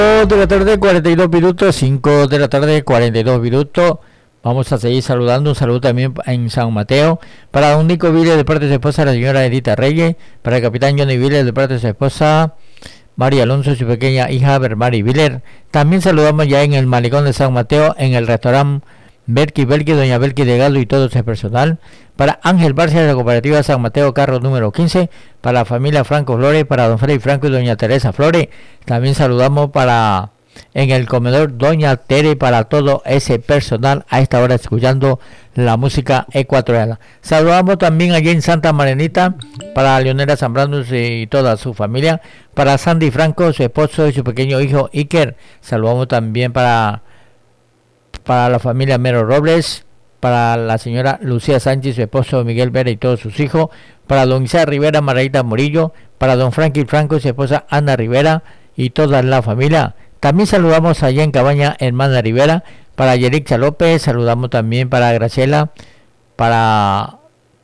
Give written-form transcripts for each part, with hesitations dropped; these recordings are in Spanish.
de la tarde, 42 minutos, 5 de la tarde, 42 minutos. Vamos a seguir saludando. Un saludo también en San Mateo para don Nico Viller de parte de su esposa, la señora Edita Reyes, para el capitán Johnny Viller de parte de su esposa María Alonso y su pequeña hija Bermari Viller. También saludamos ya en el malecón de San Mateo, en el restaurante Belki, doña Belki de Galo y todo ese personal. Para Ángel Barcia de la cooperativa San Mateo, carro número 15, para la familia Franco Flores, para don Freddy Franco y doña Teresa Flores. También saludamos para en el comedor doña Tere, para todo ese personal a esta hora escuchando la música ecuatoriana. Saludamos también allí en Santa Marianita para Leonela Zambrano y toda su familia, para Sandy Franco, su esposo y su pequeño hijo Iker. Saludamos también para la familia Mero Robles, para la señora Lucía Sánchez, su esposo Miguel Vera y todos sus hijos, para don Isaac Rivera, Margarita Murillo, para don Frankie Franco y su esposa Ana Rivera y toda la familia. También saludamos allá en Cabaña Hermana Rivera, para Yerixa López. Saludamos también para Graciela, para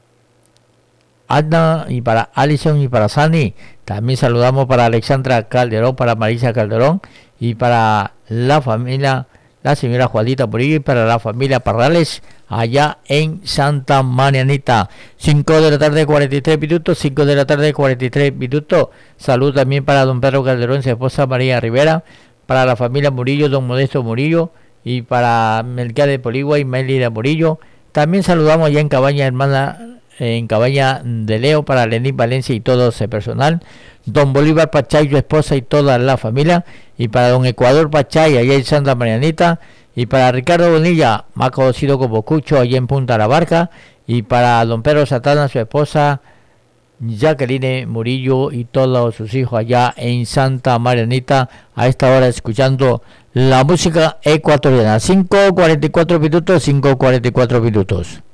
Adna y para Alison y para Sani. También saludamos para Alexandra Calderón, para Marisa Calderón y para la familia, la señora Juanita Murillo, y para la familia Parrales allá en Santa Marianita. 5 de la tarde 43 minutos, 5 de la tarde 43 minutos. Salud también para don Pedro Calderón, su esposa María Rivera, para la familia Murillo, don Modesto Murillo, y para Melquiades de Poligua y Melida Murillo. También saludamos allá en Cabaña Hermana, en Cabaña de Leo, para Lenín Valencia y todo ese personal, don Bolívar Pachay, su esposa y toda la familia, y para don Ecuador Pachay allá en Santa Marianita, y para Ricardo Bonilla, más conocido como Cucho, allá en Punta La Barca, y para don Pedro Satana, su esposa Jacqueline Murillo y todos sus hijos allá en Santa Marianita a esta hora escuchando la música ecuatoriana. 5:44 minutos, 5:44 minutos.